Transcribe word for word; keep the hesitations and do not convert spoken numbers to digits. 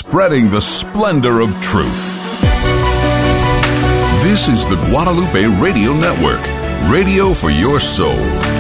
spreading the splendor of truth. This is the Guadalupe Radio Network, radio for your soul.